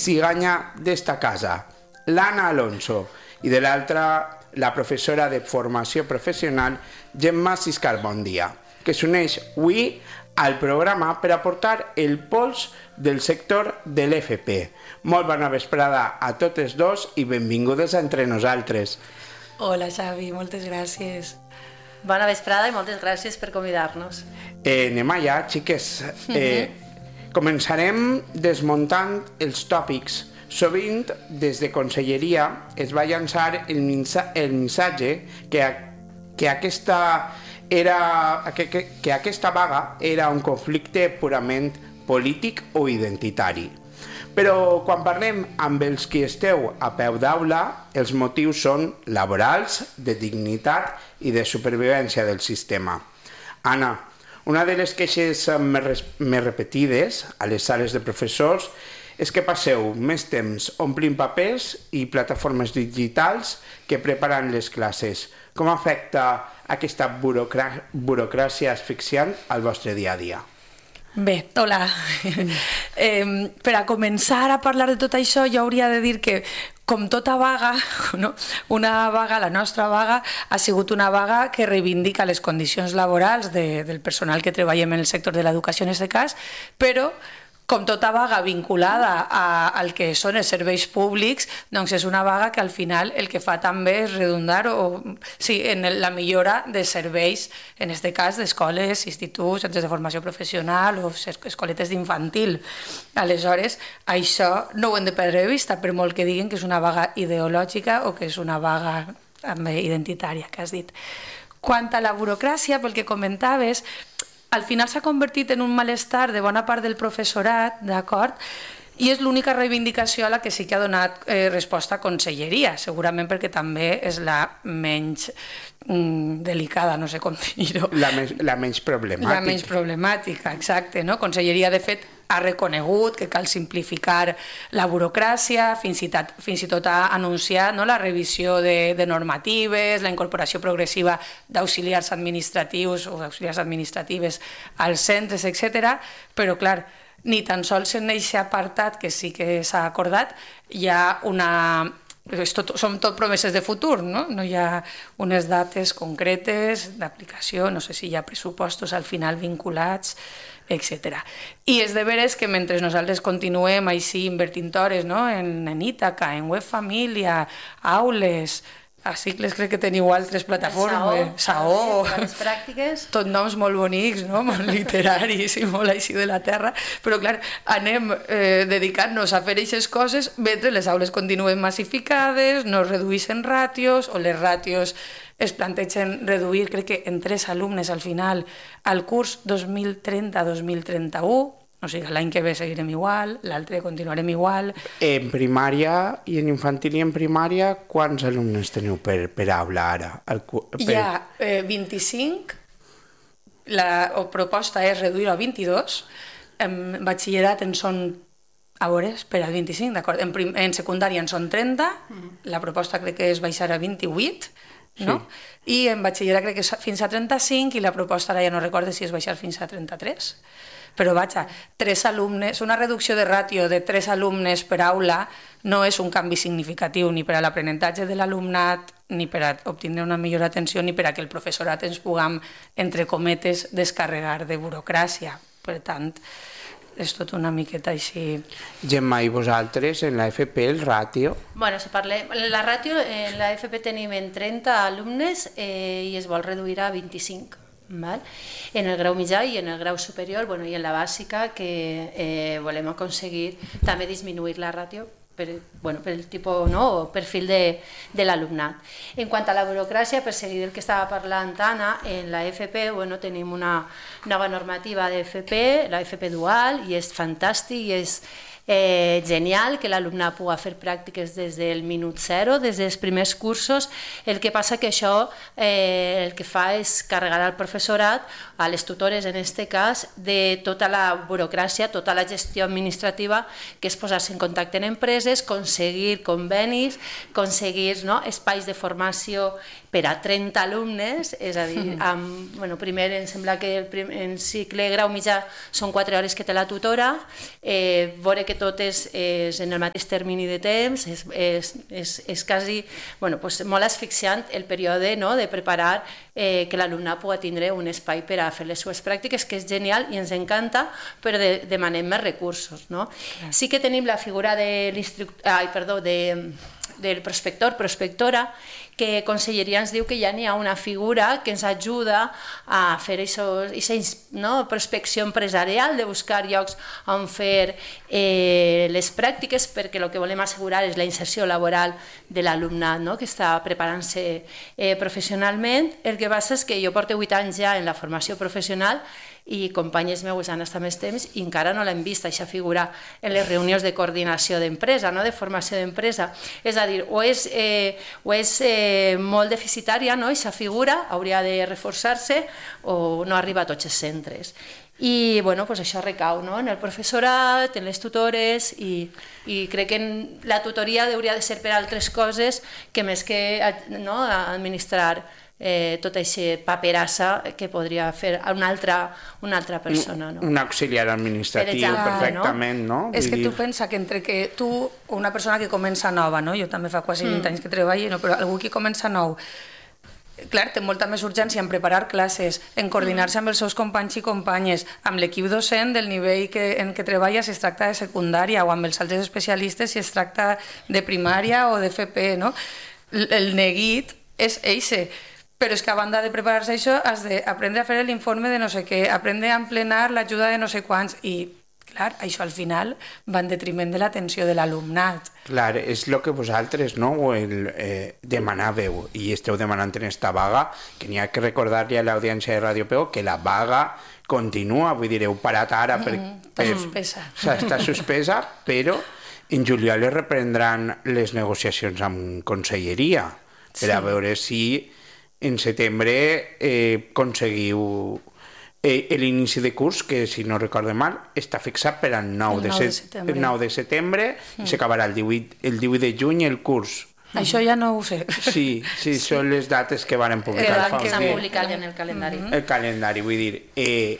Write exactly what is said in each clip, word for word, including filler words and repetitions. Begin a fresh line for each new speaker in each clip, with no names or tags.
ciganya d'esta casa, l'Anna Alonso, i de l'altra, la professora de formació professional, Gemma Siscar Bondia, que s'uneix avui al programa per aportar el pols del sector de l'F P. Molt bona vesprada a totes dos i benvingudes entre nosaltres.
Hola Xavi, moltes gràcies.
Bona vesprada i moltes gràcies per convidar-nos.
Eh, anem allà, xiques. Eh, començarem desmuntant els tòpics. Sovint, des de Conselleria, es va llançar el, missa, el missatge que, que, aquesta era, que, que, que aquesta vaga era un conflicte purament polític o identitari. Però quan parlem amb els qui esteu a peu d'aula, els motius són laborals, de dignitat i de supervivència del sistema. Anna, una de les queixes més, més repetides a les sales de professors és que passeu més temps omplint papers i plataformes digitals que preparant les classes. Com afecta aquesta burocrà- burocràcia asfixiant al vostre dia a dia?
Bé, hola. eh, per a començar a parlar de tot això, jo hauria de dir que, com tota vaga, no? una vaga, la nostra vaga, ha sigut una vaga que reivindica les condicions laborals de, del personal que treballem en el sector de l'educació, en aquest cas, però com tota vaga vinculada a, al que són els serveis públics, doncs és una vaga que al final el que fa també és redundar o, sí, en la millora de serveis, en aquest cas d'escoles, instituts, centres de formació professional o escoletes d'infantil. Aleshores, això no ho hem de perdre de vista, per molt que diguin que és una vaga ideològica o que és una vaga també identitària, que has dit. Quant a la burocràcia, pel que comentaves, al final s'ha convertit en un malestar de bona part del professorat, d'acord? I és l'única reivindicació a la que sí que ha donat eh, resposta a Conselleria, segurament perquè també és la menys mm, delicada, no sé com dir-ho.
La, més, la menys problemàtica.
La menys problemàtica, exacte. No? Conselleria, de fet, ha reconegut que cal simplificar la burocràcia, fins i tot, fins i tot ha anunciat, no, la revisió de, de normatives, la incorporació progressiva d'auxiliars administratius o d'auxiliars administratives als centres, etcètera. Però, clar, ni tan sols en aquest apartat, que sí que s'ha acordat, hi ha una... Tot, són tot promeses de futur, no? No hi ha unes dates concretes d'aplicació, no sé si hi ha pressupostos al final vinculats, etcètera. I és de veres que mentre nosaltres continuem així invertint hores, no? en, en Ítaca, en Web Família, aules, a Cicles crec que teniu altres plataformes, Saó,
les pràctiques,
tot noms molt bonics, no? Molt literaris i molt així de la terra, però clar, anem eh, dedicant-nos a fer aquestes coses mentre les aules continuen massificades, no es redueixen ràtios o les ràtios es plantegen reduir, crec que en tres alumnes al final, al curs dos mil trenta dos mil trenta-u, o sigui, l'any que ve seguirem igual, l'altre continuarem igual.
En primària i en infantil i en primària, quants alumnes teniu per, per aula ara? El, per...
Hi ha eh, vint-i-cinc, la proposta és reduir-ho a vint-i-dos, en batxillerat en són, a veure, espera, vint-i-cinc, d'acord, en, prim, en secundària en són trenta, la proposta crec que és baixar a vint-i-vuit, no? Sí. I en batxillerat crec que és fins a trenta-cinc i la proposta ara ja no recordo si és baixar fins a trenta-tres. Però vaja, tres alumnes, una reducció de ràtio de tres alumnes per aula no és un canvi significatiu ni per a l'aprenentatge de l'alumnat, ni per a obtenir una millor atenció, ni per a que el professorat ens puguem, entre cometes, descarregar de burocràcia. Per tant, és tot una miqueta així.
Gemma, i vosaltres, en la F P, el ràtio?
Bueno, si parlem, la ràtio en la F P tenim en trenta alumnes eh, i es vol reduir a vint-i-cinc. Val? En el grau mitjà i en el grau superior, bueno, i en la bàsica, que eh, volem aconseguir també disminuir la ràtio per, bueno, per el tipus, no, o perfil de, de l'alumnat. En quant a la burocràcia, per seguir el que estava parlant Anna, en la F P bueno, tenim una nova normativa de F P, la F P dual, i és fantàstic, i és Eh, genial que l'alumnat pugui fer pràctiques des del minut zero, des dels primers cursos. El que passa que això eh, el que fa és carregar al professorat, a les tutores en aquest cas, de tota la burocràcia, tota la gestió administrativa, que és posar-se en contacte amb empreses, aconseguir convenis, aconseguir no, espais de formació per a trenta alumnes, és a dir, amb, bueno, primer em sembla que el prim, en cicle grau mitjà són quatre hores que té la tutora, eh, veure que tot és, és en el mateix termini de temps, és, és, és, és quasi bueno, pues molt asfixiant el període, no?, de preparar eh, que l'alumnat pugui tindre un espai per a fer les seves pràctiques, que és genial i ens encanta, però de, demanem més recursos. No? Sí que tenim la figura de l'instructor, ai, perdó, de, del prospector, prospectora, que Conselleria ens diu que ja n'hi ha una figura que ens ajuda a fer aquesta no, prospecció empresarial, de buscar llocs on fer eh, les pràctiques, perquè el que volem assegurar és la inserció laboral de l'alumnat, no, que està preparant-se eh, professionalment. El que passa és que jo porto vuit anys ja en la formació professional i companyes meus han estat més temps i encara no l'hem vist, això figura en les reunions de coordinació d'empresa, no? De formació d'empresa. És a dir, o és, eh, o és eh, molt deficitària, no? Aquesta figura hauria de reforçar-se o no arriba a tots els centres. I bueno, pues això recau, no? En el professorat, en les tutores, i, i crec que la tutoria hauria de ser per altres coses que més que no, administrar Eh, tota aquesta paperassa que podria fer una altra, una altra persona. No?
Un auxiliar administratiu, per exemple, perfectament, no? no?
És que tu pensa que entre que tu, una persona que comença nova, no? Jo també fa quasi vint mm. anys que treballo, no? Però algú que comença nou, clar, té molta més urgència en preparar classes, en coordinar-se amb els seus companys i companyes, amb l'equip docent del nivell que, en què treballa si es tracta de secundària o amb els altres especialistes si es tracta de primària o de F P, no? El neguit és eixe. Però és que a banda de preparar-se això has d'aprendre a fer l'informe de no sé què, aprendre a emplenar l'ajuda de no sé quants i, clar, això al final va en detriment de l'atenció de l'alumnat.
Clar, és el que vosaltres no, el, eh, demanàveu i esteu demanant en esta vaga, que n'hi ha que recordar-li a l'audiència de Ràdio Pego que la vaga continua, vull dir, heu parat ara per...
Mm, està per, suspesa.
Està suspesa, però en juliol es reprendran les negociacions amb Conselleria per sí. a veure si en setembre eh, aconseguiu eh, l'inici de curs, que si no recorde mal està fixat per al nou de setembre, el nou de setembre mm. i s'acabarà el divuit, el divuit de juny el curs.
Això ja no ho sé.
Sí, sí, sí. Són les dates que van publicar.
Que s'han publicat en el calendari.
El calendari, vull dir... Eh,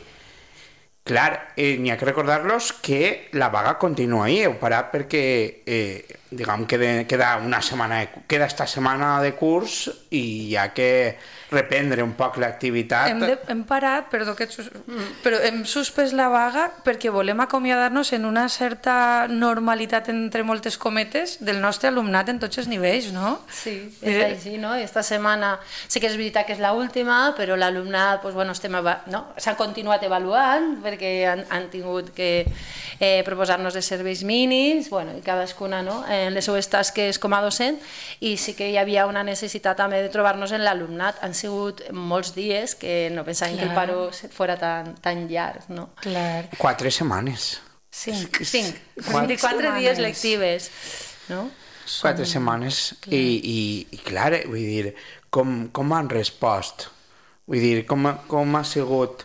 clar, eh, n'hi ha que recordar-los que la vaga continua ahí, heu parat perquè, eh, diguem, queda, queda una setmana, queda esta setmana de curs i hi ha que reprendre un poc l'activitat.
Hem, de, hem parat, perdó, que sus... però hem suspès la vaga perquè volem acomiadar-nos en una certa normalitat, entre moltes cometes, del nostre alumnat en tots els nivells, no?
Sí, és eh... així, no? Esta setmana sí que és veritat que és l'última, però l'alumnat, pues, bueno, estem ava... no? s'han continuat avaluant perquè han, han tingut que eh, proposar-nos de serveis mínims, bueno, i cadascuna no? en les seues tasques com a docent, i sí que hi havia una necessitat també de trobar-nos en l'alumnat. Han sigut molts dies que no pensàvem Clar. que el paro fora tan, tan llarg, no?
Clar.
Quatre setmanes.
Cinc. Cinc. vint-i-quatre dies lectives, no?
Quatre Són... setmanes. I, i, i clar, vull dir, com, com han respost? Vull dir, com, com ha sigut...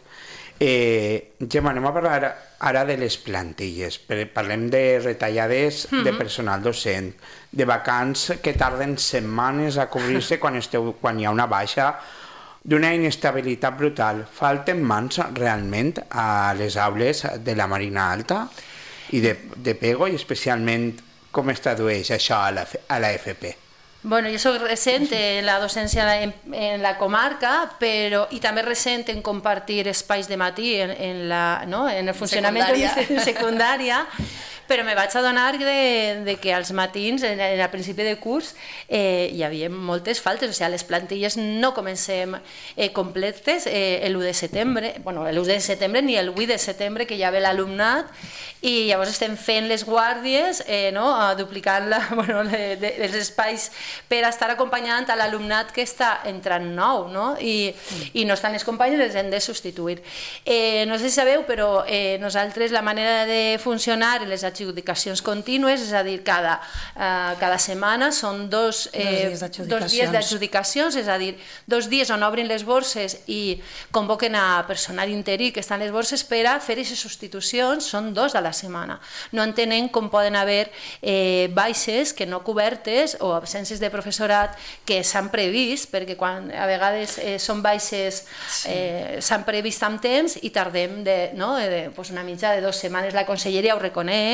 Eh, Gemma, anem a parlar ara de les plantilles. Parlem de retallades mm-hmm. de personal docent, de vacants que tarden setmanes a cobrir-se quan, esteu, quan hi ha una baixa, d'una inestabilitat brutal. Falten mans realment a les aules de la Marina Alta i de, de Pego, i especialment com es tradueix això a la, a la F P?
Bueno, jo soc recent en la docència en, en la comarca, però, i també recent en compartir espais de matí en, en, la, no? en el funcionament de secundària, però me vaig adonar de, de que als matins, en, en el principi de curs, eh, hi havia moltes faltes, o sigui, les plantilles no comencem eh, completes eh, l'u de setembre, bueno, l'u de setembre ni el vuit de setembre, que ja ve l'alumnat, i llavors estem fent les guàrdies, eh, no? duplicant la, bueno, de, de, els espais per estar acompanyant a l'alumnat que està entrant nou, no? I, i no estan els companys, les hem de substituir. Eh, no sé si sabeu, però eh, nosaltres la manera de funcionar en les adjudicacions contínues, és a dir, cada, eh, cada setmana són dos, eh, dos dies d'adjudicacions, és a dir, dos dies on obrin les borses i convoquen a personal interí que estan a les borses per a fer aquestes substitucions, són dos a la setmana. No entenen com poden haver eh, baixes que no cobertes o absències de professorat que s'han previst, perquè quan a vegades eh, són baixes eh, s'han previst amb temps i tardem de, no, de, pues una mitja de dues setmanes. La Conselleria ho reconeix,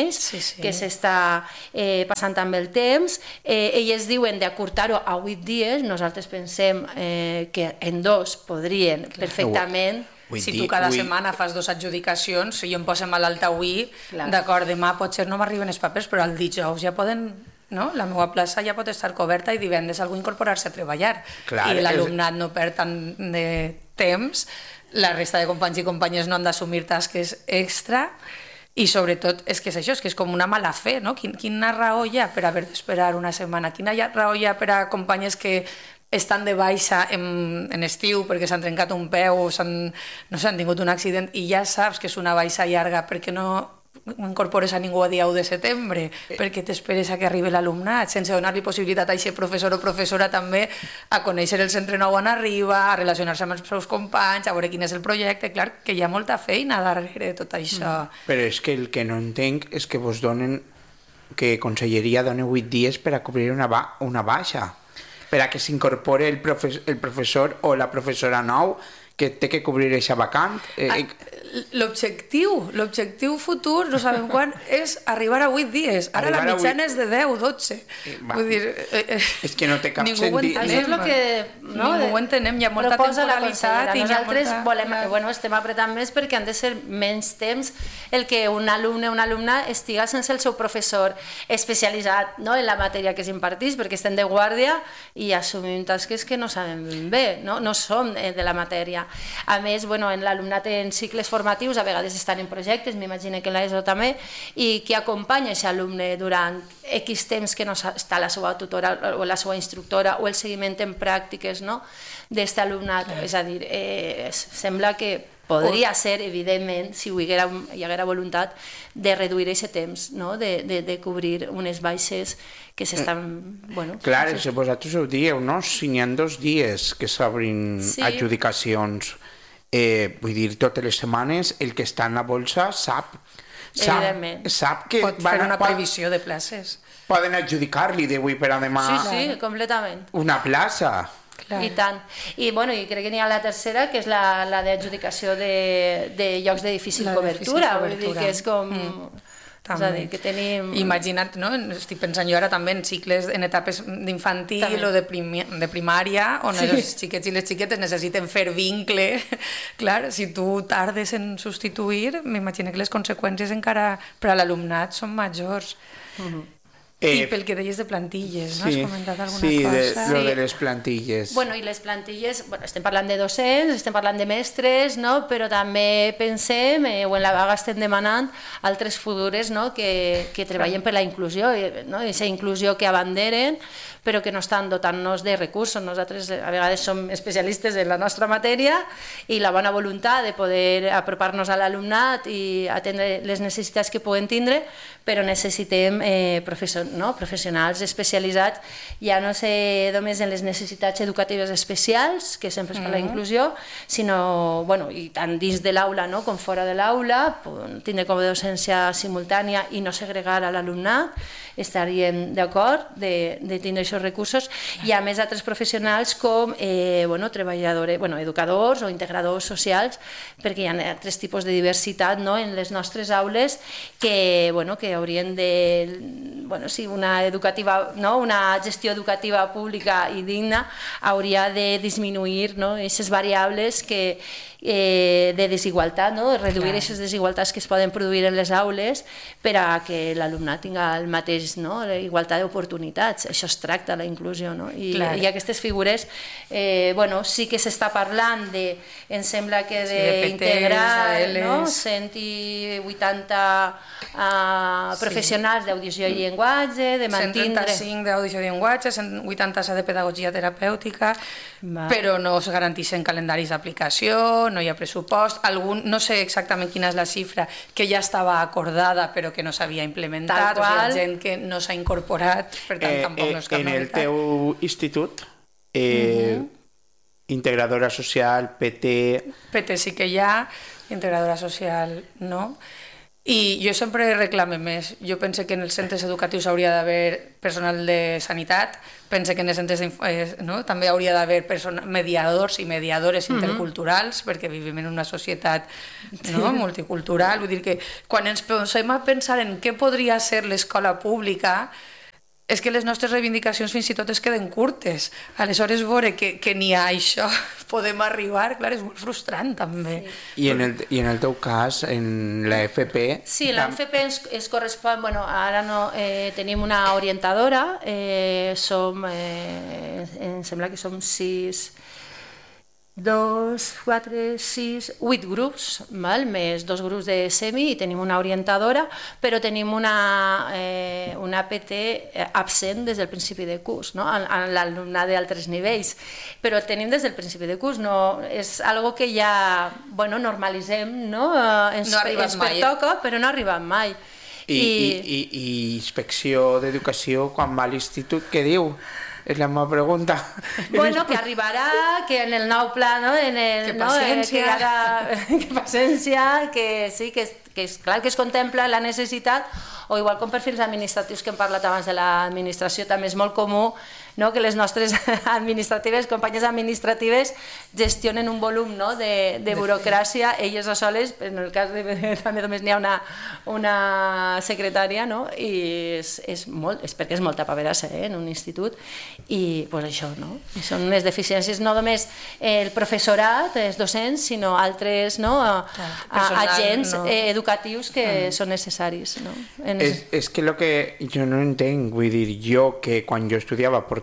coneix,
sí, sí.
que s'està eh, passant també el temps. Eh, elles diuen d'acurtar-ho a vuit dies, nosaltres pensem eh, que en dos podrien Clar. perfectament...
Vull si dir, tu cada vull... setmana fas dos adjudicacions, si jo em poso malalta avui,
Clar.
d'acord, demà potser no m'arriben els papers, però el dijous ja poden... No? La meva plaça ja pot estar coberta i divendres algú incorporar-se a treballar. Clar, I l'alumnat és... no perd tant de temps, la resta de companys i companyes no han d'assumir tasques extra i sobretot és que és això, és que és com una mala fe, no? Quin, quina raó hi ha per haver d'esperar una setmana? Quina raó hi ha per a companyes que estan de baixa en, en estiu perquè s'han trencat un peu o s'han, no s'han tingut un accident i ja saps que és una baixa llarga perquè no incorpores a ningú a dia u de setembre, eh. perquè t'esperes a que arribi l'alumnat, sense donar-li possibilitat a aquest professor o professora també a conèixer el centre nou on arriba, a relacionar-se amb els seus companys, a veure quin és el projecte, clar que hi ha molta feina darrere de tot això.
Mm. Però és que el que no entenc és que vos donen, que Conselleria dona vuit dies per a cobrir una, ba una baixa, per a que s'incorpore el, profe el professor o la professora nou que té que cobrir aquesta vacant. Eh,
L'objectiu, l'objectiu futur, no sabem quan, és arribar a vuit dies. Ara arribar la mitjana és de deu, dotze. Vull dir, eh,
és que no té cap sentit.
Això és el que...
No, ningú ho entenem, hi ha molta temporalitat.
I nosaltres molta... volem, bueno, estem apretant més perquè han de ser menys temps el que un alumne o una alumna estiga sense el seu professor especialitzat, no, en la matèria que s'impartís, perquè estem de guàrdia i assumim tasques que no sabem ben bé, no, no som de la matèria. A més, bueno, en l'alumnat en cicles formatius a vegades estan en projectes, m'imagino que l'ESO també, i qui acompanya aquest alumne durant X temps que no està la seva tutora o la seva instructora o el seguiment en pràctiques, no, d'aquest alumnat. És a dir, eh, sembla que podria ser, evidentment, si hi haguera, hi haguera voluntat, de reduir aquest temps, no? de, de, de cobrir unes baixes que s'estan... Bueno,
clar, no sé. Vosaltres ho dieu, no? Si n'hi ha dos dies que s'obrin sí. adjudicacions, eh, vull dir, totes les setmanes, el que està en la bolsa sap, sap, sap que...
Pot fer una previsió de places.
Poden adjudicar-li d'avui per a demà
sí, sí, completament.
Una plaça.
Clar. I tant. I, bueno, i crec que n'hi ha la tercera, que és la, la d'adjudicació de, de llocs de difícil la cobertura. Vull dir que és com... Mm. És a dir, que tenim...
Imagina't, no? Estic pensant jo ara també en cicles, en etapes d'infantil o de, primi de primària, on sí. els xiquets i les xiquetes necessiten fer vincle. Clar, si tu tardes en substituir, m'imagino que les conseqüències encara per a l'alumnat són majors. Uh-huh. Eh, I pel que deies de plantilles, no?
Sí,
has comentat alguna
sí,
cosa?
De, sí, lo de les plantilles.
Bueno, i les plantilles, bueno, estem parlant de docents, estem parlant de mestres, no? Però també pensem, eh, o en la vaga estem demanant, altres futures, no? que, que treballen per la inclusió, no? Aquesta inclusió que abanderen, però que no estan dotant-nos de recursos. Nosaltres a vegades som especialistes en la nostra matèria i la bona voluntat de poder apropar-nos a l'alumnat i atendre les necessitats que poden tindre, però necessitem eh, professor, no? professionals especialitzats, ja no sé només en les necessitats educatives especials, que sempre és per la inclusió, sinó, bueno, i tant dins de l'aula, no? com fora de l'aula, tindre com a docència simultània i no segregar a l'alumnat, estaríem d'acord de, de tindre aquests recursos, i a més altres professionals com eh, bueno, treballadors, bueno, educadors o integradors socials, perquè hi ha altres tipus de diversitat, no? en les nostres aules que, bueno, que haurien de... Bueno, sí, una, educativa, no? una gestió educativa pública i digna hauria de disminuir, no? aquestes variables que, eh, de desigualtat, no? reduir aquestes desigualtats que es poden produir en les aules per a que l'alumnat tingui el mateix, no? la igualtat d'oportunitats. Això es tracta, la inclusió. No? I, i aquestes figures, eh, bueno, sí que s'està parlant de, em sembla que d'integrar sí, no? cent vuitanta uh, professionals sí. d'audició i llenguatge, de mantindre...
cent trenta-cinc d'audició i llenguatge, cent vuitanta-set de pedagogia terapèutica, Va. però no es garanteixen calendaris d'aplicació, no hi ha pressupost, algun, no sé exactament quina és la xifra, que ja estava acordada però que no s'havia implementat, o sigui, hi ha gent que no s'ha incorporat, per tant eh, tampoc no és cap
en
novetat.
En el teu institut, eh, uh -huh. integradora social, P T...
P T sí que hi ha, integradora social no, I jo sempre reclame més. Jo penso que en els centres educatius hauria d'haver personal de sanitat, penso que en els centres eh, no? també hauria d'haver mediadors i mediadores interculturals, mm-hmm. perquè vivim en una societat no? multicultural. Vull dir que quan ens posem a pensar en què podria ser l'escola pública, és que les nostres reivindicacions fins i tot es queden curtes. Aleshores, veure que, que ni a això podem arribar, clar, és molt frustrant, també.
Sí. I, en el, I en el teu cas, en la F P...
Sí, la F P ens, ens correspon... Bueno, ara no, eh, tenim una orientadora, eh, som... Eh, em sembla que som sis... dos, quatre, sis, vuit grups, val? Més dos grups de semi i tenim una orientadora, però tenim una, eh, una P T absent des del principi de curs, no? En l'alumnat d'altres nivells, però tenim des del principi de curs, no, és algo que ja bueno, normalitzem, no? Ens,
no
ens pertoca, però no ha arribat mai.
I, I, i, i Inspecció d'Educació, quan va a l'institut, què diu? És la meva pregunta.
Bueno, que arribarà, que en el nou pla, no? En el,
que paciència.
No? Que, ara, que paciència, que sí, que, que és clar que es contempla la necessitat, o igual com perfils administratius que hem parlat abans de l'administració, també és molt comú, no? Que les nostres administratives, companyes administratives, gestionen un volum, no? de, de burocràcia, elles a soles, en el cas de, també només n'hi ha una, una secretària, no? I és, és, molt, és perquè és molta paperassa eh? En un institut, i pues, això, no? I són unes deficiències no només el professorat, els docents, sinó altres no?
Clar, personal,
agents
no?
eh, educatius que mm. són necessaris. No? En...
És, és que el que jo no entenc, vull dir, jo que quan jo estudiava portava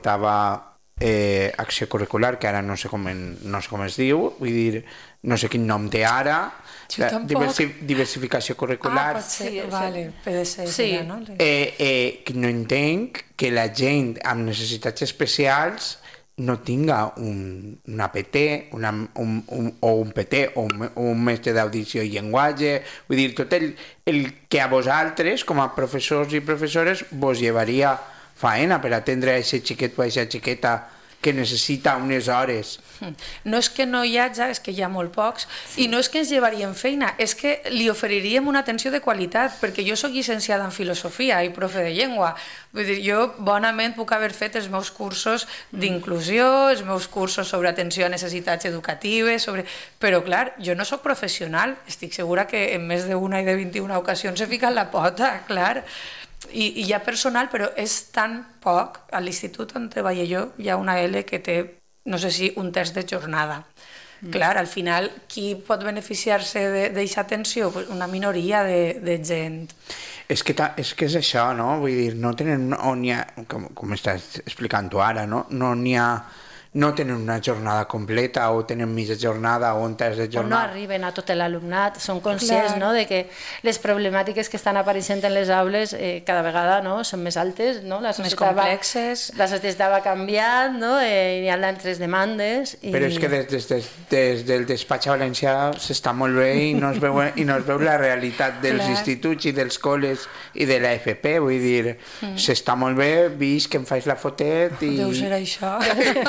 eh, acció curricular, que ara no sé, com en, no sé com es diu, vull dir, no sé quin nom té ara, diversi, diversificació curricular.
Ah, pot ser, sí, vale, P D C.
Sí.
Ja, no?
Eh, eh, que no entenc que la gent amb necessitats especials no tinga un, una P T una, un, un, o un P T o un, un mestre d'audició i llenguatge, vull dir, tot el, el que a vosaltres, com a professors i professores, vos llevaria faena per atendre a aquest xiquet o a aquesta xiqueta que necessita unes hores.
No és que no hi hagi, és que hi ha molt pocs, sí. I no és que ens llevaríem feina, és que li oferiríem una atenció de qualitat, perquè jo sóc llicenciada en filosofia i profe de llengua. Vull dir, jo bonament puc haver fet els meus cursos d'inclusió, els meus cursos sobre atenció a necessitats educatives, sobre... però clar, jo no sóc professional, estic segura que en més d'una i de vint-i-una ocasions he ficat la pota, clar. I, i hi ha personal, però és tan poc. A l'institut on treballo jo hi ha una L que té, no sé si un terç de jornada. Mm. Clar, al final, qui pot beneficiar-se d'aquesta atenció? Pues una minoria de, de gent.
És que, ta, és que és això, no? Vull dir, no tenen, o n'hi ha, com, com estàs explicant tu ara, no? No n'hi ha... no tenen una jornada completa o tenen mitja jornada o un terç de jornada.
O no arriben a tot l'alumnat, són conscients no, de que les problemàtiques que estan apareixent en les aules eh, cada vegada no, són més altes, no? La
més complexes.
Va, la societat va canviant, no? eh, hi ha altres demandes. I...
Però és que des, des, des, des del despatx valencià s'està molt bé i no es veu, i no es veu la realitat dels Clar. Instituts i dels col·les i de la F P, vull dir, mm. s'està molt bé, vist que em faig la fotet i...
Deu ser això.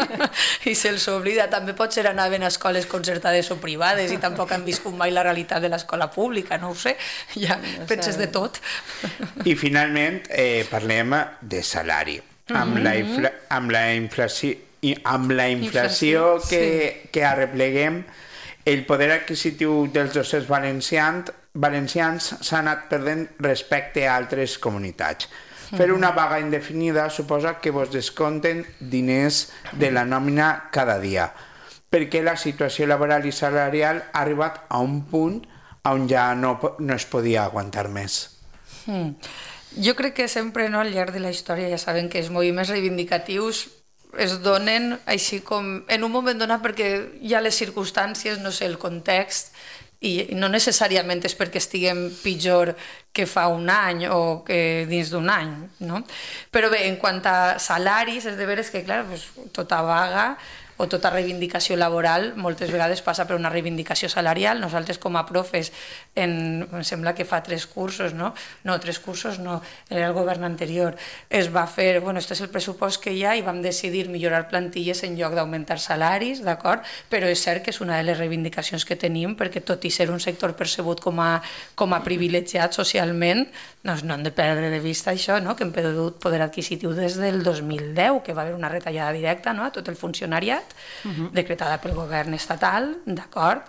I se'ls oblida. També potser anaven a escoles concertades o privades i tampoc han viscut mai la realitat de l'escola pública, no ho sé, ja no penses de tot.
I finalment eh, parlem de salari. Mm-hmm. Amb la, infla, amb la inflació, i amb la inflació, inflació que, sí. que arrepleguem, el poder adquisitiu dels docents valencians, valencians s'ha anat perdent respecte a altres comunitats. Fer una vaga indefinida suposa que vos descompten diners de la nòmina cada dia, perquè la situació laboral i salarial ha arribat a un punt on ja no, no es podia aguantar més.
Mm. Jo crec que sempre no, al llarg de la història ja saben que els moviments reivindicatius es donen així com en un moment donat perquè hi ha les circumstàncies, no sé, el context, i no necessàriament és perquè estiguem pitjor que fa un any o que dins d'un any, no? Però bé, en quant a salaris, és de veres que, clar, pues, tota vaga o tota reivindicació laboral moltes vegades passa per una reivindicació salarial. Nosaltres com a profes, en, em sembla que fa tres cursos, no? No, tres cursos no, era el govern anterior, es va fer, bueno, este és el pressupost que hi ha i vam decidir millorar plantilles en lloc d'augmentar salaris, d'acord? Però és cert que és una de les reivindicacions que tenim, perquè tot i ser un sector percebut com a, com a privilegiat socialment, no, no hem de perdre de vista això, no? Que hem perdut poder adquisitiu des del dos mil deu, que va haver una retallada directa, no? A tot el funcionariat, uh-huh. decretada pel govern estatal, d'acord?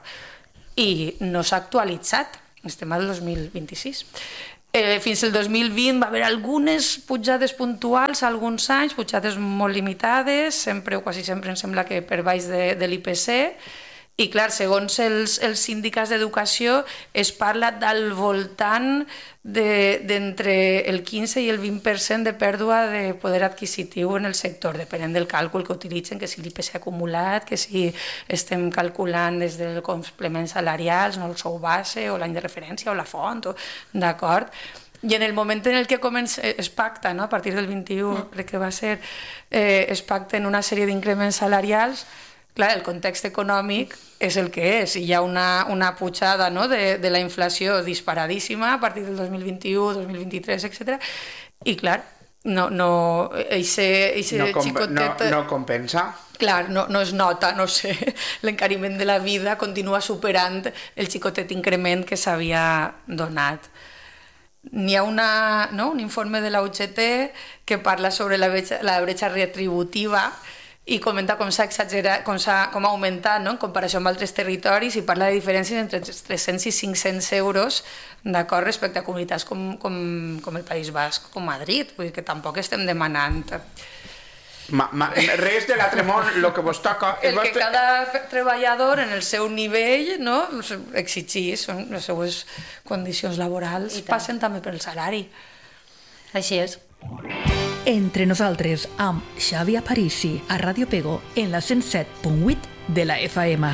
I no s'ha actualitzat, estem al dos mil vint-i-sis. Eh, fins al dos mil vint va haver algunes pujades puntuals, alguns anys, pujades molt limitades, sempre o quasi sempre em sembla que per baix de, de l'I P C, i clar, segons els, els sindicats d'educació es parla del voltant d'entre de, el quinze i el vint per cent de pèrdua de poder adquisitiu en el sector, depenent del càlcul que utilitzen, que si l'I P C acumulat, que si estem calculant des dels complements salarials, no el sou base, o l'any de referència, o la font, o... d'acord? I en el moment en el que comença, es pacta, no? A partir del vint-i-u, mm. crec que va ser, eh, es pacten una sèrie d'increments salarials. Clar, el context econòmic és el que és, i hi ha una, una pujada, no? de, de la inflació disparadíssima a partir del dos mil vint-i-u, dos mil vint-i-tres, etcètera. I clar, no, no, eixe, eixe
no,
xicotet...
No, no compensa.
Clar, no, no es nota, no sé, l'encariment de la vida continua superant el xicotet increment que s'havia donat. N'hi ha una, no? un informe de la U G T que parla sobre la bretxa, la bretxa retributiva, i comenta com s'ha exagerat, com s'ha com ha augmentat, no? En comparació amb altres territoris, i parla de diferències entre tres-cents i cinc-cents euros, d'acord, respecte a comunitats com, com, com el País Basc, com Madrid, vull dir que tampoc estem demanant...
Ma, ma, res de l'altre món, el que vos toca...
El que cada treballador en el seu nivell, no? exigís, les seues condicions laborals passen també pel salari.
Així és.
Entre nosaltres, amb Xavi Aparici, a Ràdio Pego, en la cent set punt vuit de la F M.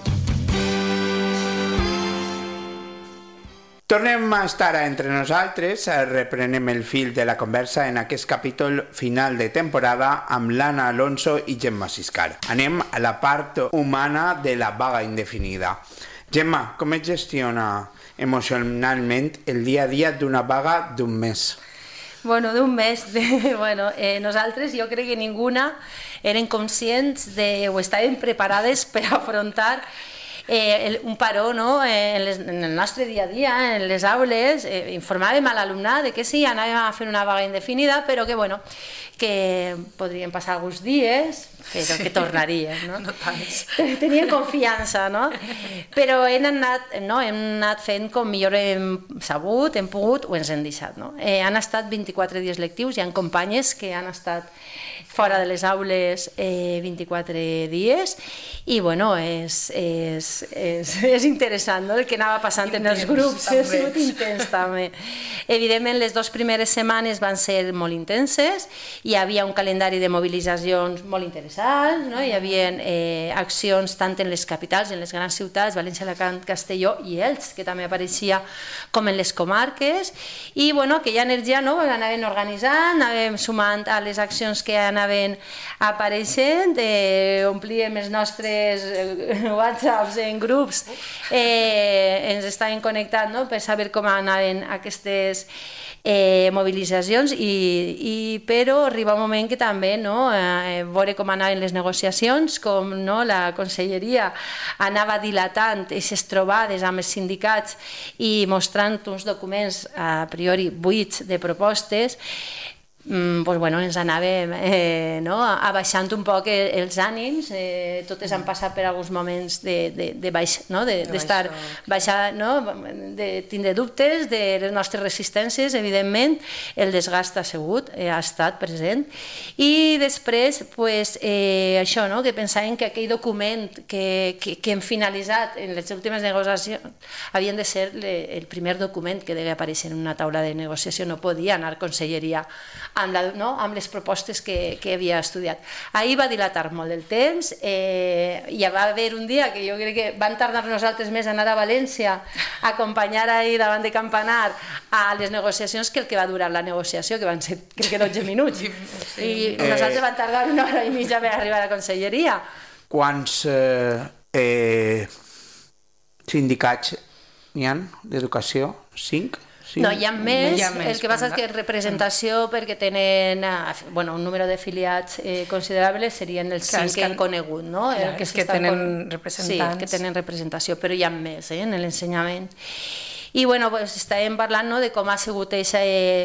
Tornem a estar entre nosaltres, reprenem el fil de la conversa en aquest capítol final de temporada amb l'Anna Alonso i Gemma Siscar. Anem a la part humana de la vaga indefinida. Gemma, com es gestiona emocionalment el dia a dia d'una vaga d'un mes?
Bueno, d'un mes, de, bueno, eh, nosaltres jo crec que ninguna eren conscients de, o estaven preparades per afrontar eh, el, un paró, no? eh, en, les, en el nostre dia a dia, en les aules, eh, informàvem a l'alumnat de que sí, anàvem a fer una vaga indefinida, però que, bueno, que podrien passar alguns dies, però sí, que tornarien, no?
No tants.
Tenien confiança, no? Però hem anat, no? hem anat fent com millor hem sabut, hem pogut o ens hem deixat, no? Eh, han estat vint-i-quatre dies lectius, hi ha companyes que han estat fora de les aules eh, vint-i-quatre dies, i bueno, és, és, és, és interessant, no? El que anava passant intens, en els grups, ha sigut intens també. Evidentment, les dues primeres setmanes van ser molt intenses, hi havia un calendari de mobilitzacions molt interessant, no? Hi havia eh, accions tant en les capitals, en les grans ciutats, València, Alacant, Castelló i Elx, que també apareixia com en les comarques, i bueno, aquella energia, no? L'anaven organitzant, anàvem sumant a les accions que anaven apareixent, eh, omplíem els nostres whatsapps en grups, eh, ens estaven connectant, no? Per saber com anaven aquestes eh, mobilitzacions, i, i, però arriba un moment que també, no? eh, veure com anaven les negociacions, com, no? La conselleria anava dilatant aquestes trobades amb els sindicats i mostrant uns documents a priori buits de propostes. Mm, doncs, bueno, ens anàvem eh, no? abaixant un poc els ànims, eh, totes han passat per alguns moments de, de, de baix, no? de, d'estar baixar, no? de tindre dubtes de les nostres resistències, evidentment, el desgast ha sigut, eh, ha estat present, i després, pues, eh, això, no? que pensàvem que aquell document que, que, que hem finalitzat en les últimes negociacions havien de ser le, el primer document que devia aparèixer en una taula de negociació, no podia anar conselleria amb, la, no? amb les propostes que, que havia estudiat. Ahir va dilatar molt el temps, eh, hi va haver un dia que jo crec que van tardar nosaltres més a anar a València a acompanyar ahir davant de Campanar a les negociacions que el que va durar la negociació, que van ser crec que dotze minuts, i nosaltres van tardar una hora i mitja per arribar a la conselleria.
quants eh, eh, sindicats n'hi ha d'educació? Cinc? Sí.
No, hi ha més,
Hi ha més,
el que passa és que representació perquè tenen eh, bueno, un número d'afiliats eh, considerable serien els
Clar,
cinc
és que
que han
han-
conegut, no?
clar,
El que
és que
s'estan
tenen
con-
representants.
Sí, que tenen representació, però hi ha més eh, en l'ensenyament. I bueno, pues, estàvem parlant, no, de com ha sigut ese,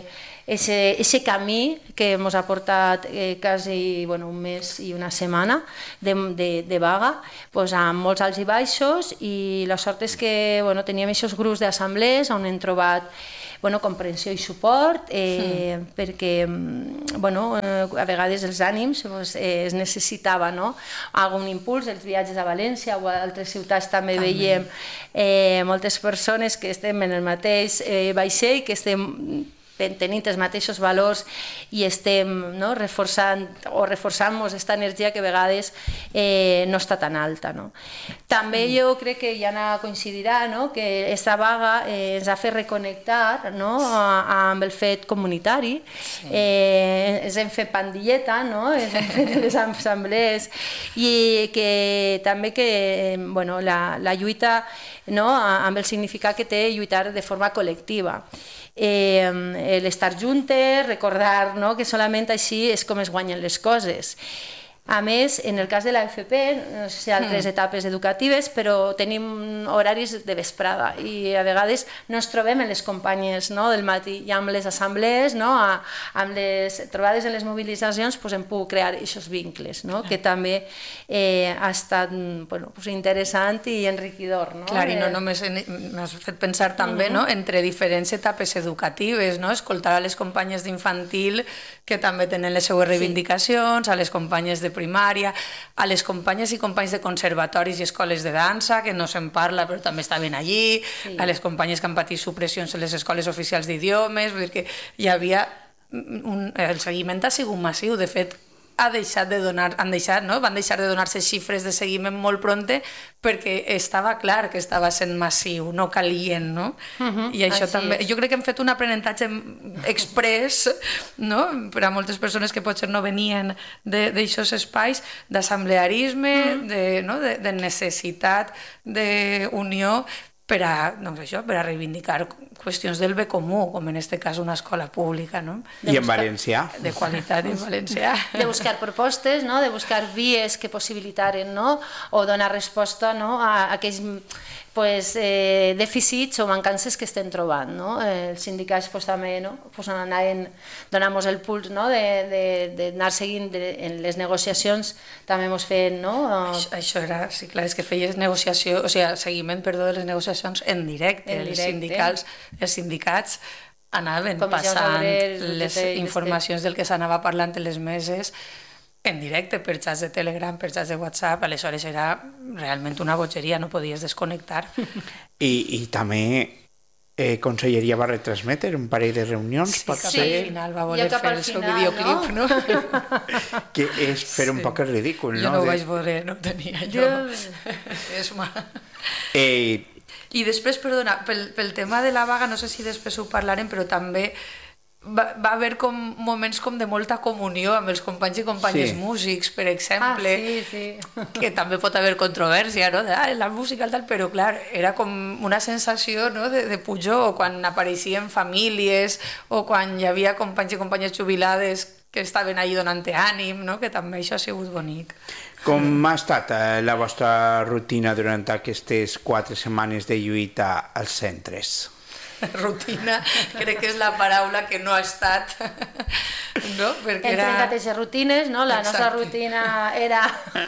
ese, ese camí que ens ha portat eh, quasi bueno, un mes i una setmana de, de, de vaga, pues, amb molts alts i baixos, i la sort és que bueno, teníem aquests grups d'assemblees on hem trobat bueno, comprensió i suport, eh, mm. perquè bueno, eh, a vegades els ànims pues, eh, es necessitava no? algun impuls, els viatges a València o a altres ciutats també, també. veiem eh, moltes persones que estem en el mateix eh, vaixell, que estem tenint els mateixos valors i estem no, reforçant o reforçant-nos aquesta energia que a vegades eh, no està tan alta. No? També jo crec que Jana coincidirà no, que aquesta vaga eh, ens ha fet reconnectar no, amb el fet comunitari, sí. eh, ens hem fet pandilleta, no, ens hem fet les assemblees i que també que bueno, la, la lluita no, amb el significat que té lluitar de forma col·lectiva. Eh, l'estar juntes, recordar no, que solament així és com es guanyen les coses. A més, en el cas de l'A F P, no sé si hi ha altres mm. etapes educatives, però tenim horaris de vesprada i a vegades no ens trobem en les companyes no, del matí. I amb les assemblees, no, a, amb les trobades en les mobilitzacions, pues, hem pogut crear aquests vincles, no, que també eh, ha estat bueno, pues, interessant i enriquidor. No?
Clar, i no només m'has fet pensar també uh-huh. no, entre diferents etapes educatives, no? Escoltar a les companyes d'infantil que també tenen les seues reivindicacions, sí. a les companyes de primària, a les companyes i companys de conservatoris i escoles de dansa, que no se'n parla però també estaven allí, sí. a les companyes que han patit supressions en les escoles oficials d'idiomes, vull dir que hi havia... Un, el seguiment ha sigut massiu, de fet, ha deixat de donar, han deixat, no? van deixar de donar-se xifres de seguiment molt pronte perquè estava clar que estava sent massiu, no calien, no? Uh-huh, I això també... És. Jo crec que hem fet un aprenentatge express, no? Per a moltes persones que potser no venien d'aixòs espais, d'assemblearisme, uh-huh. de, no? de, de necessitat d'unió, per a, doncs això, per a reivindicar qüestions del bé comú, com en aquest cas una escola pública. No?
I en valencià.
De qualitat en valencià.
De buscar propostes, no? De buscar vies que possibilitaren no? o donar resposta no? a aquells pues, eh, dèficits o mancances que estem trobant. No? Eh, els sindicats pues, també no? pues, anaven donant-nos el puls no? d'anar seguint de, en les negociacions, també ens feien... No?
Això, això era, sí, clar, és que feies negociació, o sigui, seguiment, perdó, de les negociacions en directe. En directe. Els sindicals, els sindicats anaven Comissions passant obrers, les informacions del que s'anava parlant en les meses en directe, per xats de Telegram, per xats de WhatsApp, aleshores era realment una bogeria, no podies desconnectar.
I, i també eh, Conselleria va retransmetre un parell de reunions,
sí,
pot
cap
ser...
al final va voler fer el seu videoclip, no?
no? Que és fer sí. un poc el ridícul,
jo
no?
Jo no ho
de...
vaig veure, no tenia jo. És mal.
Eh...
I després, perdona, pel, pel tema de la vaga, no sé si després ho parlarem, però també va, va haver com moments com de molta comunió amb els companys i companyes sí. músics, per exemple,
ah, sí, sí.
que també pot haver controvèrsia, no? De, ah, la música, tal, però clar, era com una sensació no? de, de pujor, quan apareixien famílies o quan hi havia companys i companyes jubilades que estaven allà donant ànim, no? Que també això ha sigut bonic.
Com ha estat eh, la vostra rutina durant aquestes quatre setmanes de lluita als centres?
Rutina, crec que és la paraula que no ha estat, no? Perquè
hem
era...
trencat aquestes rutines, no? La Exacte. Nostra rutina era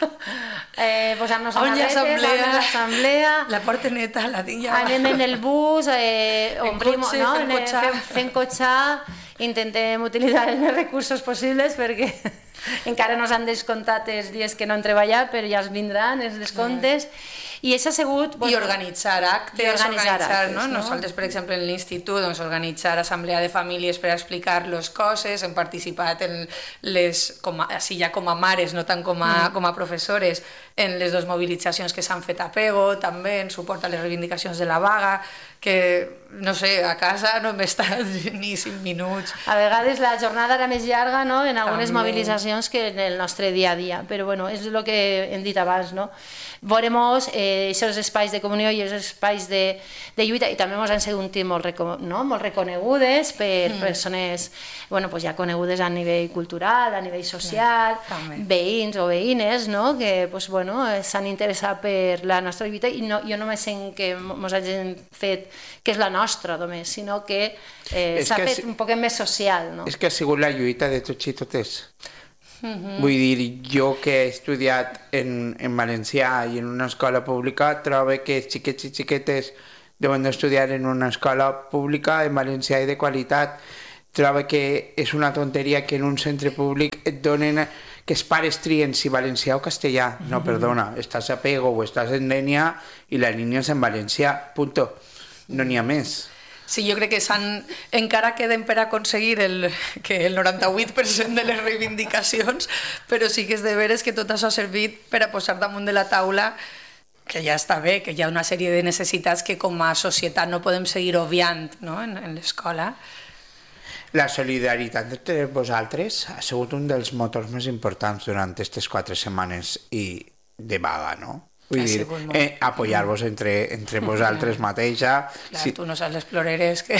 eh, posar-nos a l'assemblea,
la porta neta, la tinc ja...
Anem en el bus, eh, omplim,
cotxe,
no?
fent cotxar.
Fem, fem cotxar, intentem utilitzar els més recursos possibles perquè encara no s'han descomptat els dies que no han treballat, però ja els vindran els descomptes. Mm. I això ha sigut...
I organitzar actes,
I organitzar,
organitzar
actes,
no?
no?
Nosaltres, per exemple, en l'institut, doncs, organitzar assemblea de famílies per explicar les coses, hem participat en les, com a, així ja com a mares, no tant com a, mm. com a professores, en les dues mobilitzacions que s'han fet a Pego, també en suport a les reivindicacions de la vaga, que, no sé, a casa no hem estat ni cinc minuts.
A vegades la jornada era més llarga, no?, en algunes
també.
mobilitzacions que en el nostre dia a dia, però bueno, és el que hem dit abans, no? Veurem eh, aquests espais de comunió i aquests espais de, de lluita, i també ens han sigut molt, reco no? molt reconegudes per mm. persones bueno, pues ja conegudes a nivell cultural, a nivell social, mm. veïns o veïnes, no? Que pues, bueno, s'han interessat per la nostra lluita, i no, jo no me sent que ens hagin fet que és la nostra només, sinó que eh, s'ha fet si... un poc més social. No?
És que ha sigut la lluita de tots i totes. Uh-huh. Vull dir, jo que he estudiat en, en valencià i en una escola pública, trobo que els xiquets i xiquetes deuen d'estudiar en una escola pública en valencià i de qualitat. Trobo que és una tonteria que en un centre públic et donen que els pares trien si valencià o castellà. No, perdona, estàs a Pego o estàs en Dénia i la línia és en valencià, punto. No n'hi ha més.
Sí, jo crec que s'han, encara queden per aconseguir el, que el noranta-vuit per cent de les reivindicacions, però sí que és de veres que tot això ha servit per a posar damunt de la taula que ja està bé, que hi ha una sèrie de necessitats que com a societat no podem seguir obviant, no? en, en l'escola.
La solidaritat entre vosaltres ha sigut un dels motors més importants durant aquestes quatre setmanes i de vaga, no? Vull dir, eh, apoyar-vos entre, entre vosaltres mateixa.
Clar, si... tu no saps les ploreres que...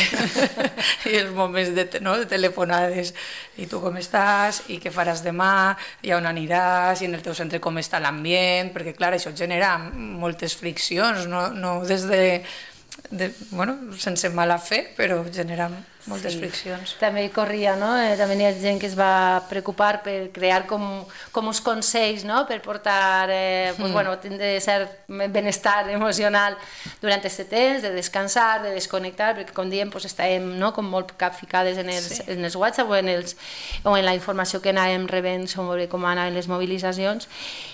i els moments de, no, de telefonades, i tu com estàs, i què faràs demà, i on aniràs, i en el teu centre com està l'ambient, perquè clar, això genera moltes friccions, no, no des de, de... bueno, sense mala fe, però genera moltes sí. friccions.
També hi corria, no? Eh, també hi ha gent que es va preocupar per crear com, com uns consells, no? Per portar, eh, pues, mm. bueno, tindre cert benestar emocional durant aquest temps, de descansar, de desconnectar, perquè com diem, pues, estàvem no? com molt capficades en els, sí. en els WhatsApp o en, els, o en la informació que anàvem rebent sobre com anaven les mobilitzacions,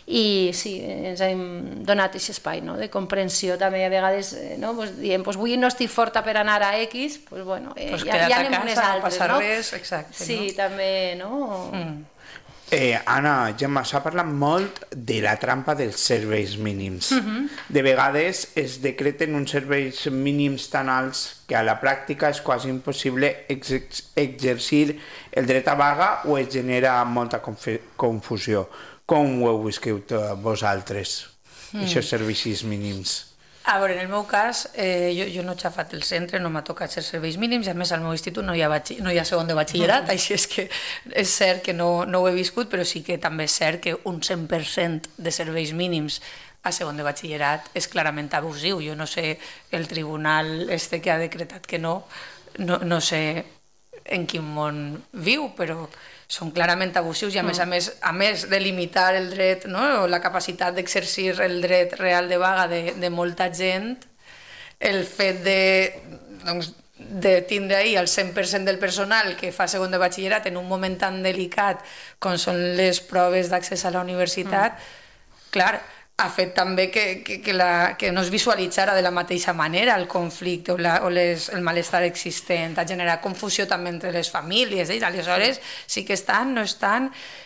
i sí, ens hem donat aquest espai, no? De comprensió també a vegades, no? Pues, diem, pues, avui no estic forta per anar a X, pues, bueno, eh,
pues
ja ja anem unes altres,
no passa
no?
Res, exacte,
sí,
no?
també, no? Mm.
Eh, Anna, Gemma, s'ha parlat molt de la trampa dels serveis mínims. Uh-huh. De vegades es decreten uns serveis mínims tan alts que a la pràctica és quasi impossible ex exercir el dret a vaga o es genera molta confusió. Com ho heu viscut vosaltres, mm. aquests servicis mínims?
A veure, en el meu cas, eh, jo, jo no he xafat el centre, no m'ha tocat ser serveis mínims, i a més al meu institut no hi ha, no hi ha segon de batxillerat, mm. així és que és cert que no, no ho he viscut, però sí que també és cert que un cent per cent de serveis mínims a segon de batxillerat és clarament abusiu. Jo no sé el tribunal este que ha decretat que no, no, no sé en quin món viu, però són clarament abusius, i a més a més, a més de limitar el dret, no? O la capacitat d'exercir el dret real de vaga de, de molta gent, el fet de, doncs, de tindre ahir el cent per cent del personal que fa segon de batxillerat en un moment tan delicat com són les proves d'accés a la universitat, mm. clar, ha fet també que, que, que, la, que no es visualitzara de la mateixa manera el conflicte o, la, o les, el malestar existent, ha generat confusió també entre les famílies, eh? Aleshores sí que estan, no estan,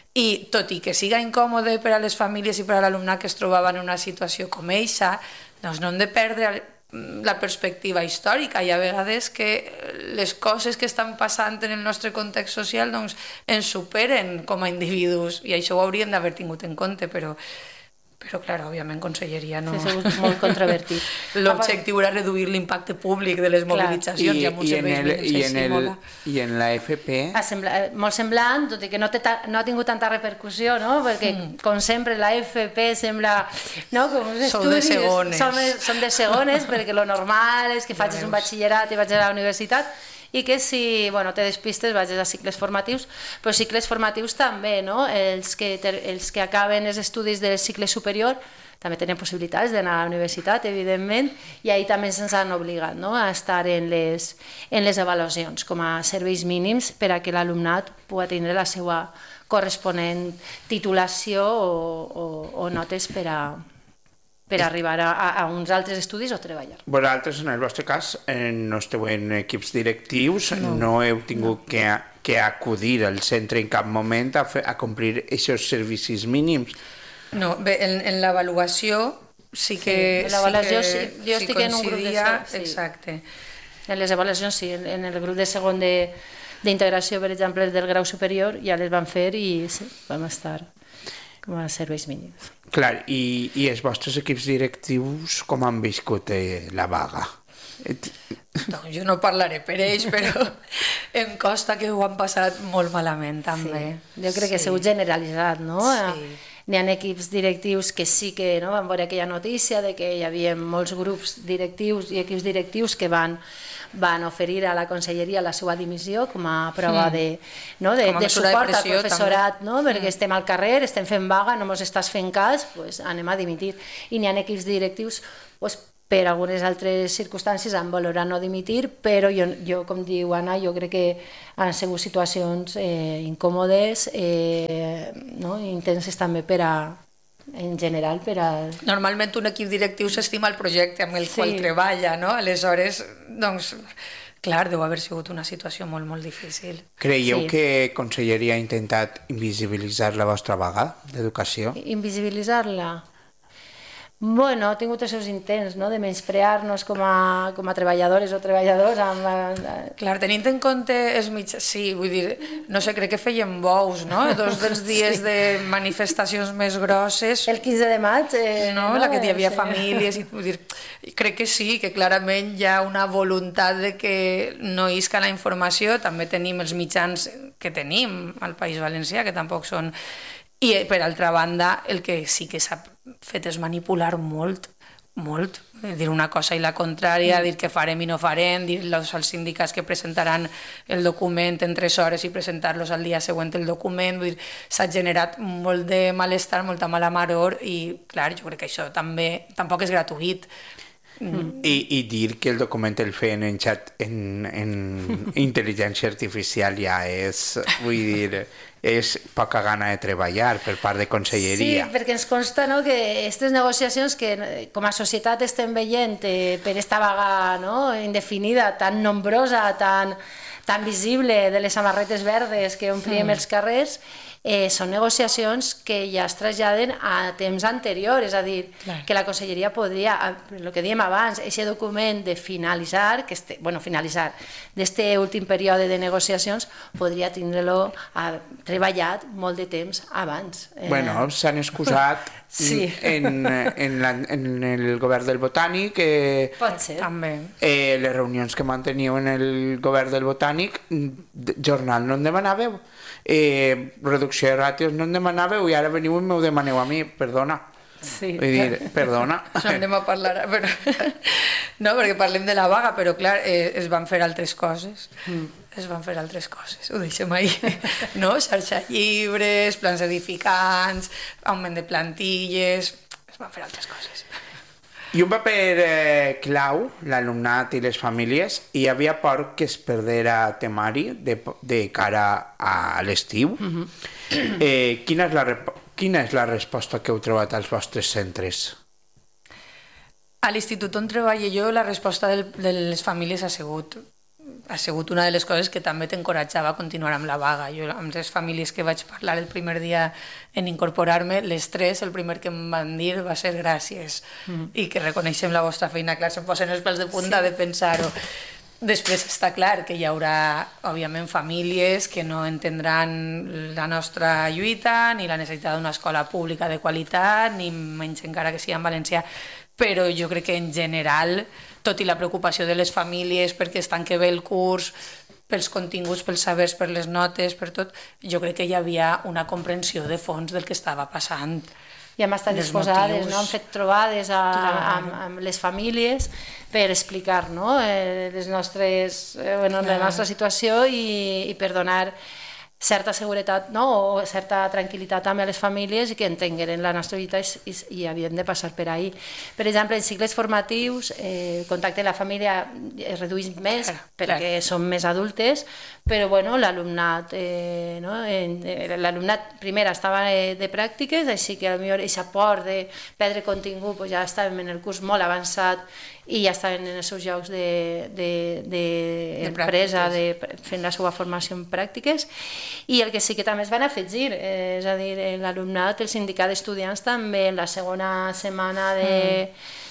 i tot i que siga incòmode per a les famílies i per a l'alumnat que es trobava en una situació com eixa, doncs no hem de perdre la perspectiva històrica. Hi ha vegades que les coses que estan passant en el nostre context social doncs, ens superen com a individus, i això ho hauríem d'haver tingut en compte, però però, clar, òbviament, Conselleria no...
Sí, és molt controvertit.
L'objectiu era reduir l'impacte públic de les mobilitzacions, i, i amb uns serveis mínims.
I, en el, I en la F P...
Sembla, molt semblant, tot i que no, té ta, no ha tingut tanta repercussió, no? Perquè, mm. com sempre, la F P sembla... No? Com uns
Sou de segones.
Som, som de segones, perquè lo normal és que facis un batxillerat i vagis a la universitat, i que si bueno, te despistes vagis a cicles formatius, però cicles formatius també, no? Els que, els que acaben els estudis del cicle superior també tenen possibilitats d'anar a la universitat, evidentment, i ahir també se'ns han obligat, no? A estar en les, en les avaluacions com a serveis mínims per a que l'alumnat pugui tindre la seva corresponent titulació o, o, o notes per a per arribar a, a uns altres estudis o treballar.
Vosaltres, en el vostre cas, eh, no esteu en equips directius, no, no heu tingut no. que, que acudir al centre en cap moment a, fer, a complir aquests servicis mínims.
No, bé, en, en l'avaluació sí que,
sí, l'avaluació,
sí que
sí, jo estic en un grup de segon,
sí. Exacte.
En les avaluacions sí, en el grup de segon de d'integració, per exemple, del grau superior, ja les vam fer i sí, vam estar com a serveis mínims.
Clar, i, i els vostres equips directius com han viscut eh, la vaga? Et...
Doncs jo no parlaré per ells, però em costa que ho han passat molt malament, també.
Sí. Jo crec sí. que s'ha generalitzat, no? Sí. N'hi ha equips directius que sí que no, van veure aquella notícia de que hi havia molts grups directius i equips directius que van van oferir a la conselleria la seva dimissió com a prova mm. de, no, de, de suport de al professorat, no? Perquè mm. estem al carrer, estem fent vaga, no ens estàs fent cas, pues anem a dimitir. I n'hi ha equips directius pues, per algunes altres circumstàncies han valorat no dimitir, però jo, jo com diu Anna, jo crec que han sigut situacions eh, incòmodes, eh, no? intenses també per a, en general per a...
Normalment un equip directiu s'estima el projecte amb el sí. qual treballa, no? Aleshores, doncs, clar, deu haver sigut una situació molt, molt difícil.
Creieu
Sí.
que Conselleria ha intentat invisibilitzar la vostra vaga d'educació?
Invisibilitzar-la? Bueno, ha tingut els seus intents, no?, de menysprear-nos com a, com a treballadores o treballadors. Amb...
Clar, tenint en compte els mitjans, sí, vull dir, no sé, crec que feien bous, no?, dos dels dies sí. de manifestacions més grosses.
El quinze de maig... Eh,
no,
no,
la que hi havia
sí.
famílies, i vull dir, crec que sí, que clarament hi ha una voluntat de que no isca la informació, també tenim els mitjans que tenim al País Valencià, que tampoc són... I per altra banda, el que sí que s'ha fet és manipular molt, molt, dir una cosa i la contrària, dir que farem i no farem, dir als sindicats que presentaran el document en tres hores i presentar-los al dia següent el document, vull dir, s'ha generat molt de malestar, molta mala maror i, clar, jo crec que això també tampoc és gratuït.
Mm. I, I dir que el document el feien en, xat, en, en intel·ligència artificial ja és, vull dir, és poca gana de treballar per part de Conselleria.
Sí, perquè ens consta, no, que aquestes negociacions que com a societat estem veient eh, per esta vaga, no, indefinida, tan nombrosa, tan, tan visible, de les samarretes verdes que omplíem mm. els carrers, eh, són negociacions que ja es traslladen a temps anterior, és a dir, clar. Que la Conselleria podria, el que dèiem abans, aquest document de finalitzar, que este, bueno, finalitzar, d'este últim període de negociacions, podria tindre-lo treballat molt de temps abans.
Eh... Bueno, s'han excusat sí. en, en, la, en el govern del Botànic, eh,
pot ser.
També.
Eh, les reunions que manteníeu en el govern del Botànic, jornal no en demanàveu, eh, reducció de ràtios no en demanàveu i ara veniu i m'ho demaneu a mi, perdona.
Sí.
Vull dir, perdona.
No anem a parlar, però... no, perquè parlem de la vaga, però clar, eh, es van fer altres coses. Mm. Es van fer altres coses, ho deixem ahí. No? Xarxa llibres, plans edificants, augment de plantilles... Es van fer altres coses.
I un paper eh, clau, l'alumnat i les famílies, hi havia por que es perdera temari de, de cara a l'estiu. Mm-hmm. eh, quina, és la, quina és la resposta que heu trobat als vostres centres?
A l'institut on treballo jo, la resposta del, de les famílies ha sigut... ha sigut una de les coses que també t'encoratjava a continuar amb la vaga. Jo, amb les famílies que vaig parlar el primer dia en incorporar-me, les tres, el primer que em van dir va ser gràcies mm. i que reconeixem la vostra feina. Clar, se'm posen els pèls de punta sí. de pensar-ho. Després està clar que hi haurà, òbviament, famílies que no entendran la nostra lluita ni la necessitat d'una escola pública de qualitat, ni menys encara que sigui en valencià, però jo crec que en general, tot i la preocupació de les famílies perquè es tanqui bé el curs, pels continguts, pels sabers, per les notes, per tot, jo crec que hi havia una comprensió de fons del que estava passant.
I hem estat disposades, no? Hem fet trobades a, amb, amb les famílies per explicar, no? eh, les nostres, eh, bueno, la nostra situació i, i per donar certa seguretat, no? O certa tranquil·litat també a les famílies i que entengueren la nostra lluita i, i, i havien de passar per ahí. Per exemple, en cicles formatius, eh, el contacte amb la família es redueix més clar, perquè clar. Són més adultes, però bueno, l'alumnat eh, no? l'alumnat primer estava de pràctiques, així que potser aquest aport de perdre contingut pues ja estàvem en el curs molt avançat i ja estaven en els seus llocs d'empresa, de, de, de, de fent la seva formació en pràctiques. I el que sí que també es van afegir, eh, és a dir, l'alumnat, el sindicat d'estudiants també en la segona setmana de, mm.